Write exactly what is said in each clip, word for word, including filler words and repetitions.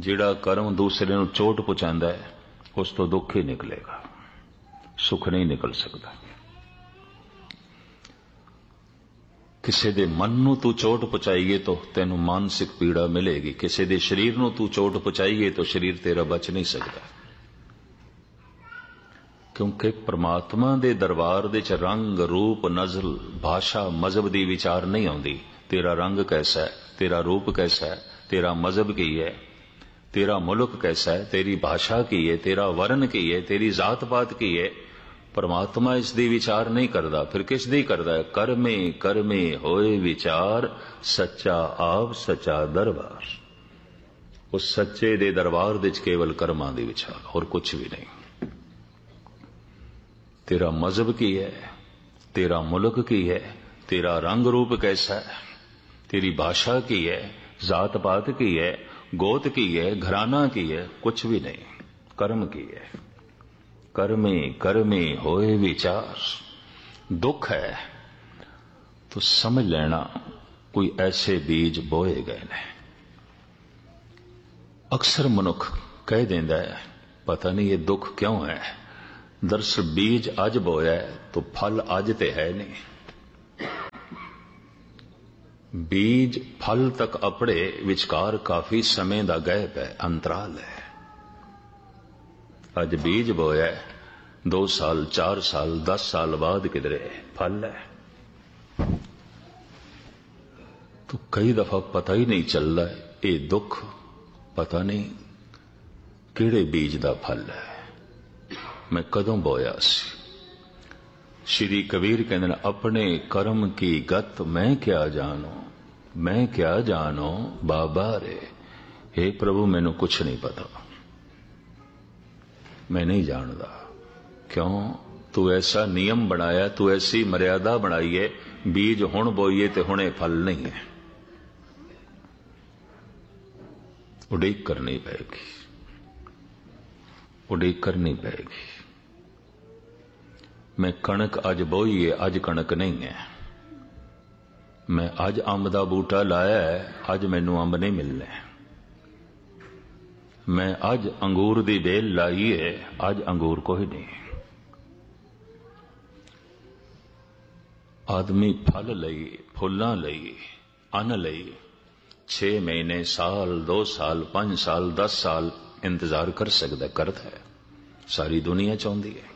ਜਿਹੜਾ ਕਰਮ ਦੂਸਰੇ ਨੂੰ ਚੋਟ ਪਹੁੰਚਾਉਂਦਾ ਹੈ ਉਸ ਤੋਂ ਦੁੱਖ ਹੀ ਨਿਕਲੇਗਾ, ਸੁੱਖ ਨਹੀਂ ਨਿਕਲ ਸਕਦਾ। ਕਿਸੇ ਦੇ ਮਨ ਨੂੰ ਤੂੰ ਚੋਟ ਪਹੁੰਚਾਈਏ ਤਾਂ ਤੈਨੂੰ ਮਾਨਸਿਕ ਪੀੜਾ ਮਿਲੇਗੀ, ਕਿਸੇ ਦੇ ਸਰੀਰ ਨੂੰ ਤੂੰ ਚੋਟ ਪਹੁੰਚਾਈਏ ਤਾਂ ਸਰੀਰ ਤੇਰਾ ਬਚ ਨਹੀਂ ਸਕਦਾ। ਕਿਉਂਕਿ ਪ੍ਰਮਾਤਮਾ ਦੇ ਦਰਬਾਰ ਦੇ ਚ ਰੰਗ ਰੂਪ ਨਜ਼ਲ ਭਾਸ਼ਾ ਮਜ਼ਹਬ ਦੀ ਵਿਚਾਰ ਨਹੀਂ ਆਉਂਦੀ। ਤੇਰਾ ਰੰਗ ਕੈਸਾ ਹੈ, ਤੇਰਾ ਰੂਪ ਕੈਸਾ ਹੈ, ਤੇਰਾ ਮਜ਼ਹਬ ਕੀ ਹੈ, ਤੇਰਾ ਮੁਲਕ ਕੈਸਾ ਹੈ, ਤੇਰੀ ਭਾਸ਼ਾ ਕੀ ਹੈ, ਤੇਰਾ ਵਰਨ ਕੀ ਹੈ, ਤੇਰੀ ਜ਼ਾਤ ਪਾਤ ਕੀ ਹੈ, परमात्मा इसकी विचार नहीं करता। फिर किस दी करता है? करमे करमे होए विचार सच्चा आप सच्चा दरबार। उस सच्चे दे दरबार दे केवल कर्मां दी विचार, और कुछ भी नहीं। तेरा मजहब की है, तेरा मुल्क की है, तेरा रंग रूप कैसा है, तेरी भाषा की है, जात पात की है, गोत की है, घराना की है, कुछ भी नहीं। कर्म की है। कर्मे कर्मे होए विचार। दुख है तो समझ लेना कोई ऐसे बीज बोए गए ने। अक्सर मनुख कह देंदा है पता नहीं ये दुख क्यों है। दरअसल बीज अज बोया है तो फल अज ते है नहीं। बीज फल तक अपने विचकार काफी समय दा गैप है, अंतराल है। अज बीज बोया है, दो साल चार साल दस साल बाद किधरे फल है। तो कई दफा पता ही नहीं चलता है ये दुख पता नहीं किहड़े बीज दा फल है, मैं कदों बोया सी। श्री कबीर कहते हैं अपने कर्म की गत मैं क्या जानो, मैं क्या जानो बाबा रे। हे प्रभु मैनू कुछ नहीं पता, मैं नहीं जानता। क्यों? तू ऐसा नियम बनाया, तू ऐसी मर्यादा बनाई है, बीज हुण बोईए ते हुणे फल नहीं है। उड़ीक करनी पड़ेगी, उड़ीक करनी पड़ेगी। मैं कणक अज बोई है, अज कणक नहीं है। मैं अज अंब दा बूटा लाया है, अज मैनू अंब नहीं मिलने। मैं अज अंगूर दी बेल लाई है, अज अंगूर कोई नहीं। आदमी फल लई, फुल्लां लई, अन्न लई छे महीने साल दो साल पांच साल दस साल इंतजार कर सकता, करता है। सारी दुनिया चाहती है।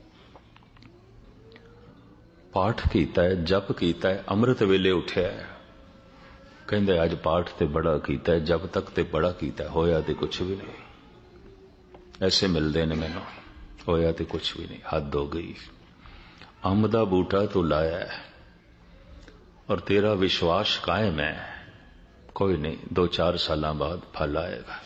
पाठ कीता है, जप कीता है, अमृत वेले उठ्या है, कहंदे अज पाठ ते बड़ा कीता है, जब तक ते बड़ा कीता है, होया ते कुछ भी नहीं। ऐसे मिलते ने मैनू, होया ते कुछ भी नहीं। हद हो गई। अंब दा बूटा तो लाया है और तेरा विश्वास कायम है, कोई नहीं, दो चार साल बाद फल आएगा,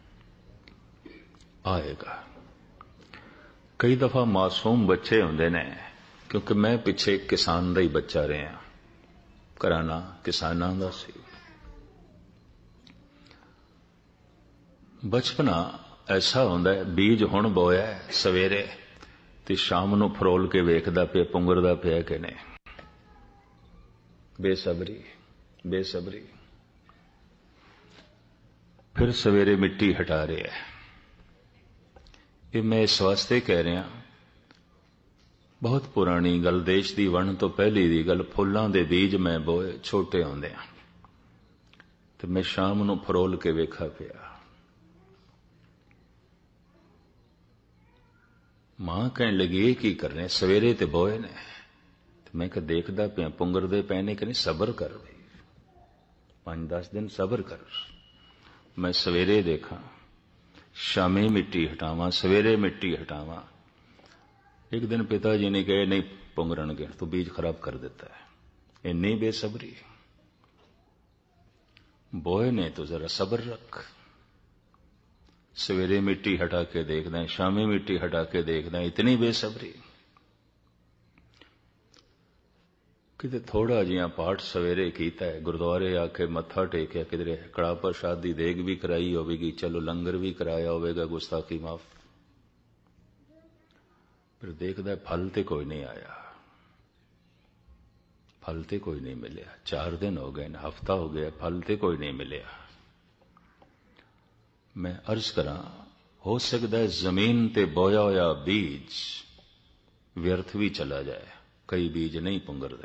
आएगा। कई दफा मासूम बच्चे होंदे ने, क्योंकि मैं पिछे किसान दा ही बच्चा रहा, घराना किसानां दा सी। बचपना ऐसा होंदा है, बीज हुण बोया है सवेरे ते शाम नूं फरोल के वेखदा पिया पुंगरदा पिया कि नहीं। बेसबरी बेसबरी। फिर सवेरे मिट्टी हटा रहा है। ये मैं इस वास्ते कह रहा, बहुत पुरानी गल, देश दी वण तो पहली दी गल, फुल्लां दे बीज मैं बोए छोटे होंदे ते मैं शाम नूं फरोल के वेखा पिया। मां कहने लगी ये की करने, सवेरे ते बोए ने। ते मैं कहा देखदा पिया पुंगरदे पे ने कि नहीं, सबर कर भाई, पांच दस दिन सबर कर। मैं सवेरे देखा, शामी मिट्टी हटावा, सवेरे मिट्टी हटावा। एक दिन पिताजी ने कहे नहीं पुंगरनगे, तो बीज खराब कर देता है। इन्नी बेसब्री। बोए ने तो जरा सबर रख। सवेरे मिट्टी हटा के देखना, शामी मिट्टी हटा के देखना, इतनी बेसब्री। किते थोड़ा जिहा पाठ सवेरे कीता है, गुरुद्वारे आके मत्था टेकिया, किधरे कड़ा प्रसाद दी देग भी कराई होगी, चलो लंगर भी कराया होगा, गुस्ताखी माफ। फिर देखदा फल ते कोई नहीं आया, फल ते कोई नहीं मिलिया। चार दिन हो गए, हफ्ता हो गया, फल ते कोई नहीं मिलिया। मैं अर्ज करा, हो सकता है जमीन ते बोया होया बीज व्यर्थ भी चला जाए, कई बीज नहीं पुंगरदे,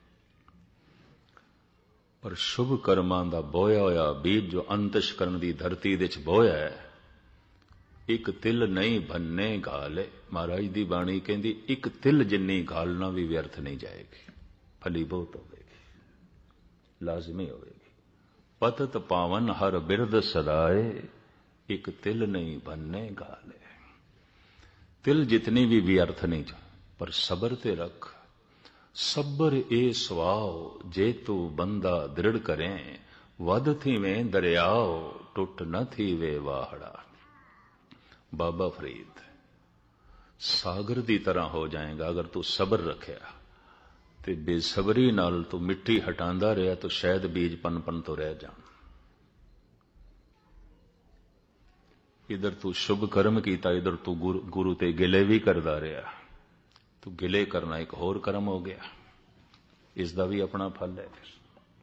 पर शुभ कर्मां दा बोया होया बीज जो अंतशकरण दी धरती दे च बोया है, एक तिल नहीं भन्ने घाले। महाराज दी बाणी कहंदी एक तिल जिन्नी घालना भी व्यर्थ नहीं जाएगी, फली बहुत होगी, लाजमी होगी। पतत पावन हर बिरद सदाए, एक तिल नहीं भन्ने घाले। तिल जितनी भी व्यर्थ नहीं जा, पर सबर ते रख। सबर ए स्वाओ जे तू बंदा दृढ़ करें, वध थी में दरियाओ टुट न थी वे वाहड़ा। बाबा फरीद, सागर दी तरह हो जाएगा अगर तू सबर रखिया, ते बेसबरी नाल तू मिट्टी हटांदा रहा तो शायद बीज पन पन तो रह जान। इधर तू शुभ कर्म कीता, इधर तू गुरु, गुरु ते गिले भी करदा रहा, तो गिले करना एक होर कर्म हो गया, इसका भी अपना फल है। फिर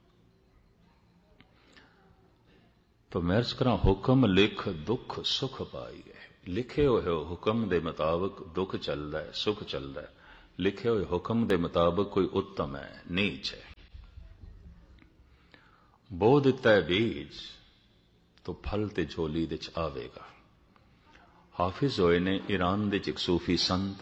तो मैं अर्ज करा, हुक्म लिख दुख सुख पाईए। लिखे हुए हुक्म दे मुताबिक दुख चलता है, सुख चलता है। लिखे हुए हुक्म दे मुताबिक कोई उत्तम है, नीच है। बो दिता है बीज तो फल ते झोली दे च आवेगा। हाफिज होए ने ईरान दे एक सूफी संत,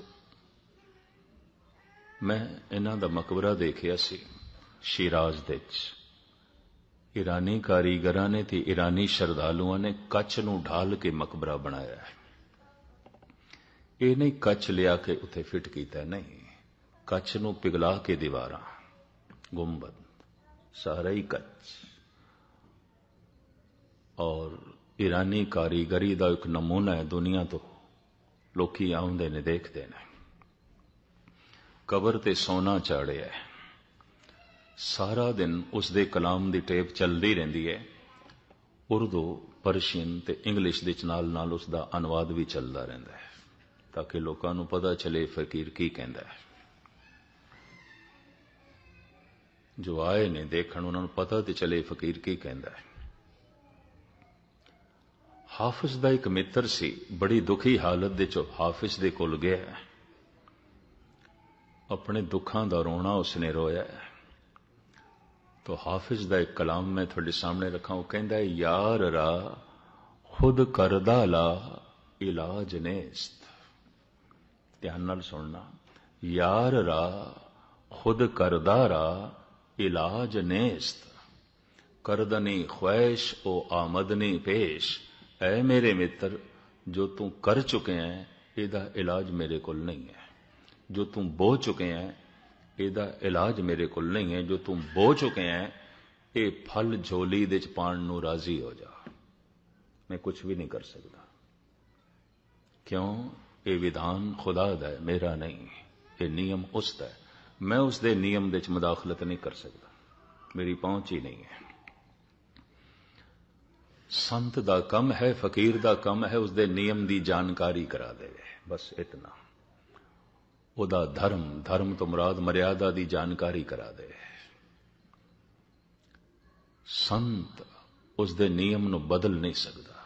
मैं इन्हां दा मकबरा देखिया सी शिराज दे च। ईरानी कारीगरां ने ते ईरानी श्रद्धालुआं ने कच्छ नूं ढाल के मकबरा बनाया है। ये नहीं कच्छ लिया के उत्थे फिट कीता, नहीं, कच्छ नूं पिघला के दीवारां, गुंबद सारा ही कच्छ। और ईरानी कारीगरी का एक नमूना है, दुनिया तो लोकी आउंदे ने देखते ने। कबर ते सोना चाड़िया है, सारा दिन उसदे कलाम दी टेप चलदी रहिंदी है। उर्दू, परशियन ते इंग्लिश दे नाल नाल उसदा अनुवाद भी चलदा रहिंदा है, ताकि लोकां नूं पता चले फकीर की कहंदा है। जो आए ने देखण उन्हां नूं पता ते चले फकीर की कहंदा है। हाफिज दा एक मित्र सी, बड़ी दुखी हालत दे चो हाफिज दे कोल गया, अपने दुखां दा रोना उसने रोया। तो हाफिज दा एक कलाम मैं थोड़े सामने रखा, वो कहंदा है, यार रा खुद करदा ला इलाज नेस्त। ध्यान नाल सुनना, यार रा खुद करदा रा इलाज नेस्त, करदनी ख्वैश ओ आमदनी पेश। ऐ मेरे मित्र, जो तू कर चुके हैं इहदा इलाज मेरे कोल नहीं है। जो तू बो चुके हैं इहदा इलाज मेरे कोल नहीं है। जो तू बो चुके हैं ये फल झोली दे च पाण नूं राजी हो जा, मैं कुछ भी नहीं कर सकता। क्यों? ये विधान खुदा दा है, मेरा नहीं। ये नियम उसदा है, मैं उसदे नियम दे च मुदाखलत नहीं कर सकता, मेरी पहुंच ही नहीं है। संत दा कम है, फकीर दा कम है उसदे नियम दी जानकारी करा दे, बस इतना। उदा धर्म, धर्म तो मुराद मर्यादा दी जानकारी करा दे। संत उसदे नियम नूं बदल नहीं सकदा,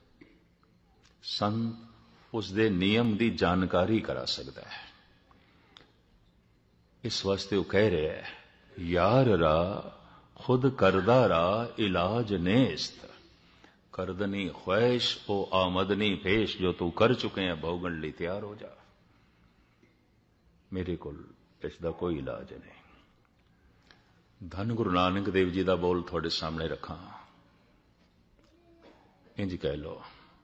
संत उसदे नियम दी जानकारी करा सकदा है। इस वास्ते वो कह रहे है, यार रा खुद करदा रा इलाज नेस्त, करदनी ख्वैश ओ आमदनी पेश। जो तू कर चुके हैं भोगण लई तैयार हो जा, मेरे को इसका कोई इलाज नहीं। धन गुरु नानक देव जी का बोल थोड़े सामने रखा, इंज कह लो,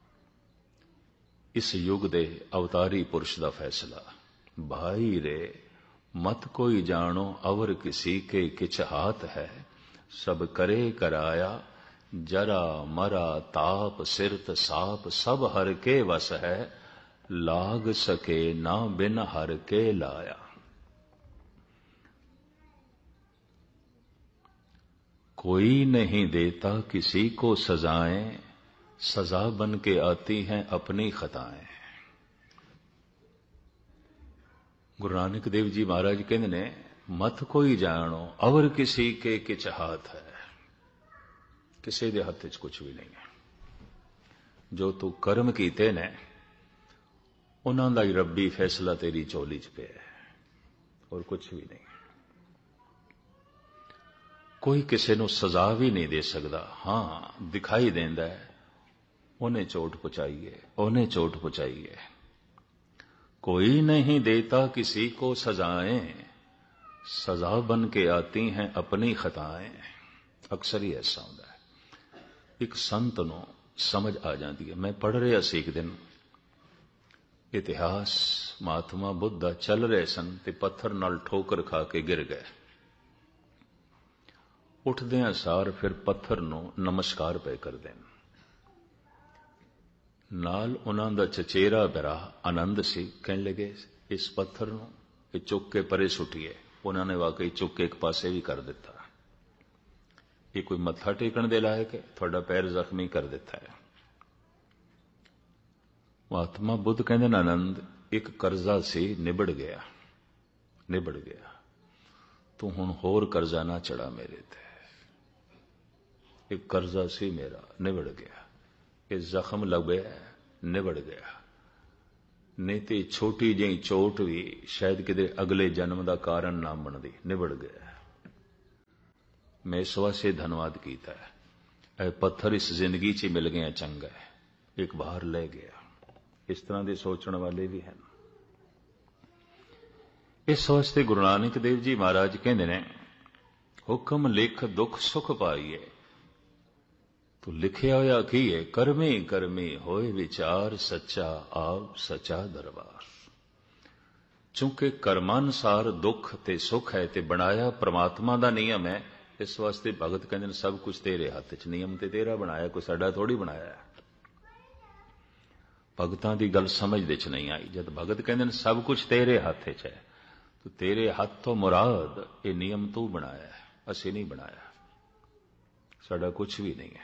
इस युग दे अवतारी पुरुष का फैसला, भाई रे मत कोई जानो अवर किसी के किछ हाथ है, सब करे कराया जरा मरा ताप सिरत साप, सब हर के वस है लाग सके ना बिन हर के लाया। कोई नहीं देता किसी को सजाएं, सजा बन के आती हैं अपनी खताएं। गुरु नानक देव जी महाराज कहते ने, मत कोई जानो अवर किसी के किछ हाथ है, किसी दे हाथ च कुछ भी नहीं है। ਜੋ ਤੂੰ ਕਰਮ ਕੀਤੇ ਨੇ ਉਹਨਾਂ ਦਾ ਹੀ ਰੱਬੀ ਫੈਸਲਾ ਤੇਰੀ ਝੋਲੀ 'ਚ ਪਿਆ, ਹੋਰ ਕੁਛ ਵੀ ਨਹੀਂ। ਕੋਈ ਕਿਸੇ ਨੂੰ ਸਜ਼ਾ ਵੀ ਨਹੀਂ ਦੇ ਸਕਦਾ। ਹਾਂ, ਦਿਖਾਈ ਦਿੰਦਾ ਹੈ ਉਹਨੇ ਚੋਟ ਪਹੁੰਚਾਈ है, ਉਹਨੇ चोट पहुंचाई है। कोई नहीं देता किसी को सजाएं, सजा बन के आती हैं अपनी खताएं। अक्सर ही ऐसा होता है। एक संत ਨੂੰ समझ आ जाती है। मैं पढ़ ਰਿਹਾ ਸੀ ਇੱਕ ਦਿਨ ਇਤਿਹਾਸ, ਮਹਾਤਮਾ ਬੁੱਧ ਦਾ ਚੱਲ ਰਹੇ ਸਨ ਤੇ ਪੱਥਰ ਨਾਲ ਠੋਕਰ ਖਾ ਕੇ ਗਿਰ ਗਏ। ਉੱਠਦਿਆਂ ਸਾਰ ਫਿਰ ਪੱਥਰ ਨੂੰ ਨਮਸਕਾਰ ਪਏ ਕਰਦੇ ਨੇ। ਨਾਲ ਉਹਨਾਂ ਦਾ ਚਚੇਰਾ ਭਰਾ ਆਨੰਦ ਸੀ। ਕਹਿਣ ਲੱਗੇ ਇਸ ਪੱਥਰ ਨੂੰ ਇਹ ਚੁੱਕ ਕੇ ਪਰੇ ਸੁੱਟੀਏ। ਉਹਨਾਂ ਨੇ ਵਾਕਈ ਚੁੱਕ ਕੇ ਇੱਕ ਪਾਸੇ ਵੀ ਕਰ ਦਿੱਤਾ। ਇਹ ਕੋਈ ਮੱਥਾ ਟੇਕਣ ਦੇ ਲਾਇਕ ਹੈ? ਤੁਹਾਡਾ ਪੈਰ ਜ਼ਖਮੀ ਕਰ ਦਿੱਤਾ ਹੈ। ਮਹਾਤਮਾ ਬੁੱਧ ਕਹਿੰਦੇ ਨੇ ਆਨੰਦ, ਇੱਕ ਕਰਜ਼ਾ ਸੀ, ਨਿਬੜ ਗਿਆ, ਨਿਬੜ ਗਿਆ। ਤੂੰ ਹੁਣ ਹੋਰ ਕਰਜ਼ਾ ਨਾ ਚੜਾ ਮੇਰੇ ਤੇ। ਇੱਕ ਕਰਜ਼ਾ ਸੀ ਮੇਰਾ, ਨਿਬੜ ਗਿਆ। ਇਹ ਜ਼ਖਮ ਲੱਗਿਆ, ਨਿਬੜ ਗਿਆ। ਨਹੀਂ ਤੇ ਛੋਟੀ ਜਿਹੀ ਚੋਟ ਵੀ ਸ਼ਾਇਦ ਕਿਤੇ ਅਗਲੇ ਜਨਮ ਦਾ ਕਾਰਨ ਨਾ ਬਣਦੀ। ਨਿਬੜ ਗਿਆ। ਮੈਂ ਇਸ ਵਾਸਤੇ ਧੰਨਵਾਦ ਕੀਤਾ ਹੈ। ਇਹ ਪੱਥਰ ਇਸ ਜ਼ਿੰਦਗੀ 'ਚ ਮਿਲ ਗਿਆ, ਚੰਗਾ ਹੈ, ਇੱਕ ਬਾਹਰ ਲੈ ਗਿਆ। ਇਸ ਤਰ੍ਹਾਂ ਦੇ ਸੋਚਣ ਵਾਲੇ ਵੀ ਹਨ। ਇਸ ਵਾਸਤੇ ਗੁਰੂ ਨਾਨਕ ਦੇਵ ਜੀ ਮਹਾਰਾਜ ਕਹਿੰਦੇ ਨੇ, ਹੁਕਮ ਲਿਖ ਦੁੱਖ ਸੁਖ ਪਾਈਏ। ਤੂੰ ਲਿਖਿਆ ਹੋਇਆ ਕੀ ਹੈ? ਕਰਮੀ ਕਰਮੀ ਹੋਏ ਵਿਚਾਰ, ਸੱਚਾ ਆਪ ਸੱਚਾ ਦਰਬਾਰ। ਚੂੰਕਿ ਕਰਮਾਂ ਅਨੁਸਾਰ ਦੁੱਖ ਤੇ ਸੁਖ ਹੈ ਤੇ ਬਣਾਇਆ ਪ੍ਰਮਾਤਮਾ ਦਾ ਨਿਯਮ ਹੈ। ਇਸ ਵਾਸਤੇ ਭਗਤ ਕਹਿੰਦੇ ਨੇ ਸਭ ਕੁਝ ਤੇਰੇ ਹੱਥ 'ਚ, ਨਿਯਮ ਤੇ ਤੇਰਾ ਬਣਾਇਆ, ਕੋਈ ਸਾਡਾ ਥੋੜੀ ਬਣਾਇਆ। ਭਗਤਾਂ ਦੀ ਗੱਲ ਸਮਝ ਦੇ 'ਚ ਨਹੀਂ ਆਈ। ਜਦ ਭਗਤ ਕਹਿੰਦੇ ਨੇ ਸਭ ਕੁਝ ਤੇਰੇ ਹੱਥ 'ਚ ਹੈ, ਤਾਂ ਤੇਰੇ ਹੱਥ ਤੋਂ ਮੁਰਾਦ ਇਹ ਨਿਯਮ ਤੂੰ ਬਣਾਇਆ, ਅਸੀਂ ਨਹੀਂ ਬਣਾਇਆ, ਸਾਡਾ ਕੁਝ ਵੀ ਨਹੀਂ ਹੈ।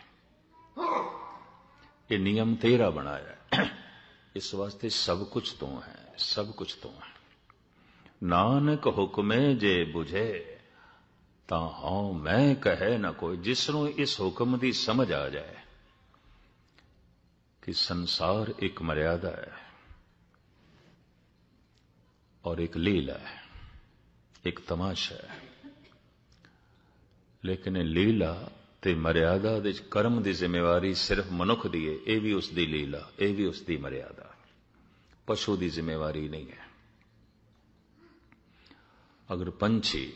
ਇਹ ਨਿਯਮ ਤੇਰਾ ਬਣਾਇਆ। ਇਸ ਵਾਸਤੇ ਸਭ ਕੁਝ ਤੂੰ ਹੈ, ਸਭ ਕੁਝ ਤੂੰ ਹੈ। ਨਾਨਕ ਹੁਕਮੇ ਜੇ ਬੁਝੇ ਤਾਂ ਹਉ ਮੈਂ ਕਹੇ ਨਾ ਕੋਈ। ਜਿਸ ਨੂੰ ਇਸ ਹੁਕਮ ਦੀ ਸਮਝ ਆ ਜਾਏ कि संसार एक मर्यादा है और एक लीला है, एक तमाशा है। लेकिन लीला ते मर्यादा दे कर्म की जिम्मेवारी सिर्फ मनुख दी है। यह भी उसकी लीला, यह भी उसकी मर्यादा, पशु की जिम्मेवारी नहीं है। अगर पंछी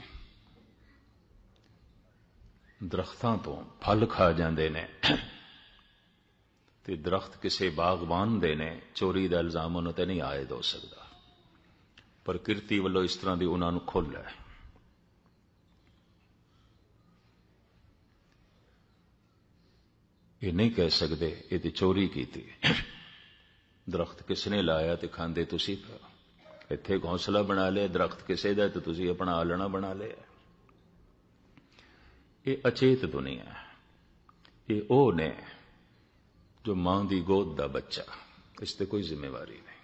दरख्तां तो फल खा जाते ने ਤੇ ਦਰਖਤ ਕਿਸੇ ਬਾਗਬਾਨ ਦੇ ਨੇ, ਚੋਰੀ ਦਾ ਇਲਜ਼ਾਮ ਉਹਨਾਂ ਤੇ ਨਹੀਂ ਆਇਦ ਹੋ ਸਕਦਾ। ਪ੍ਰਕਿਰਤੀ ਵੱਲੋਂ ਇਸ ਤਰ੍ਹਾਂ ਦੀ ਉਹਨਾਂ ਨੂੰ ਖੁੱਲ੍ਹ ਹੈ। ਇਹ ਨਹੀਂ ਕਹਿ ਸਕਦੇ ਇਹ ਤੇ ਚੋਰੀ ਕੀਤੀ। ਦਰਖਤ ਕਿਸ ਨੇ ਲਾਇਆ ਤੇ ਖਾਂਦੇ ਤੁਸੀਂ ਪਿਓ। ਇੱਥੇ ਘੌਂਸਲਾ ਬਣਾ ਲਿਆ, ਦਰਖਤ ਕਿਸੇ ਦਾ ਤੇ ਤੁਸੀਂ ਆਪਣਾ ਆਲਣਾ ਬਣਾ ਲਿਆ। ਇਹ ਅਚੇਤ ਦੁਨੀਆ ਹੈ। ਇਹ ਉਹ ਨੇ जो मां की गोद का बच्चा, इस ते कोई जिम्मेवारी नहीं।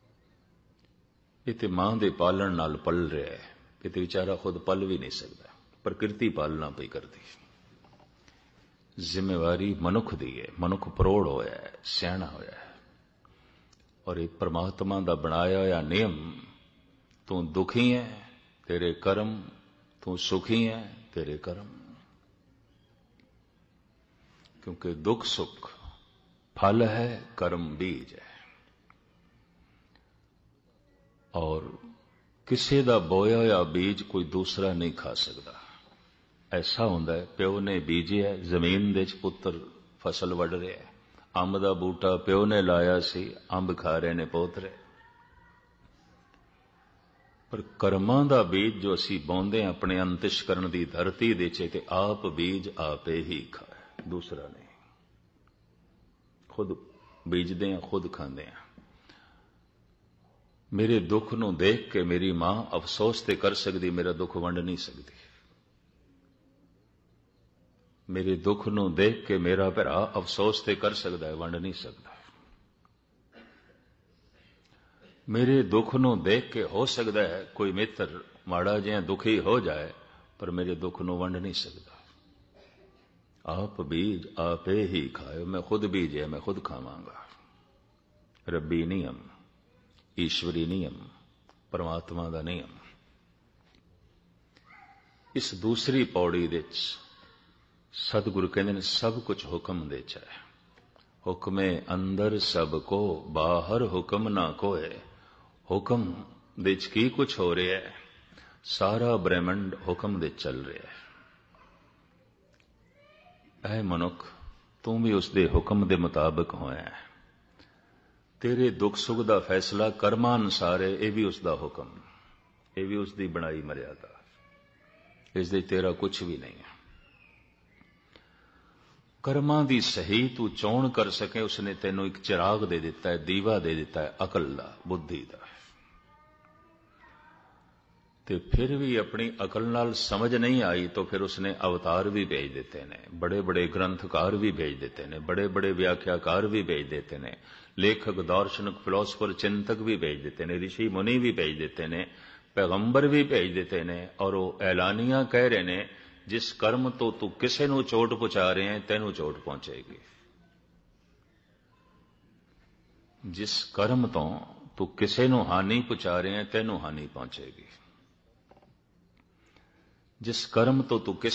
ये तो मां के पालन नाल पल रहा है, ये तो बेचारा खुद पल भी नहीं सकता, प्रकृति पालना पई करती। जिम्मेवारी मनुख दी है। मनुख परोड़ होया है, सियाणा होया है। और एक परमात्मा का बनाया होया नियम, तू दुखी है तेरे कर्म, तू सुखी है तेरे कर्म। क्योंकि दुख सुख फल है, कर्म बीज है। और किसी का बोया होया बीज कोई दूसरा नहीं खा सकता। ऐसा होंदा है, प्यो ने बीजिया जमीन दे च, पुत्र फसल वढ़ रहा है। अंब का बूटा प्यो ने लाया सी, अंब खा रहे ने पोतरे। पर कर्मां दा बीज जो असी बोंदे अपने अंतਿਸ਼ਕਰਨ की धरती दे च, ते आप बीज आपे ही खाए, दूसरा नहीं। खुद बीजते हैं, खुद खाते हैं। मेरे दुख नूं देख के मेरी मां अफसोस ते कर सकती, मेरा दुख वंड नहीं सकती। मेरे दुख नूं देख के मेरा भरा अफसोस ते कर सकता है, वंड नहीं सकता। मेरे दुख नूं देख के हो सकता है कोई मित्र माड़ा जिहा दुखी हो जाए, पर मेरे दुख नूं वंड नहीं सकता। आप बीज आपे ही खाओ, मैं खुद बीजे मैं खुद खावांगा। रब्बी नियम, ईश्वरी नियम, परमात्मा का नियम। इस दूसरी पौड़ी विच सतगुरु कहते हैं सब कुछ हुक्म दे च है। हुक्मे अंदर सब को, बाहर हुक्म ना कोए। हुक्म दे च की कुछ हो रहा है, सारा ब्रह्मंड हुक्म दे चल रहा है। ऐ मनुख, तू भी उसके हुक्म के मुताबिक होया है। तेरे दुख सुख का फैसला कर्मां अनुसार है, यह भी उसका हुक्म, यह भी उसकी बनाई मर्यादा। इस दे तेरा कुछ भी नहीं है। कर्मां दी सही तू चोण कर सके, उसने तेनों एक चिराग दे दिता है, दीवा दे दिता है अकल दा, बुद्धि दा। ते फिर भी अपनी अकल नाल समझ नहीं आई तो फिर उसने अवतार भी भेज देते हैं, बड़े बड़े ग्रंथकार भी भेज देते हैं, बड़े बड़े व्याख्याकार भी भेज देते हैं, लेखक दार्शनिक फिलोसफर चिंतक भी भेज देते हैं, ऋषि मुनि भी भेज देते हैं, पैगंबर भी भेज देते हैं। और वो ऐलानियां कह रहे हैं जिस कर्म तो तू किसी नूं चोट पहुंचा रहे हैं तेनों चोट पहुंचेगी। जिस कर्म तो तू किसी नूं हानि पहुंचा रहे हैं तेनों हानि पहुंचेगी। जिस कर्म तो तू किस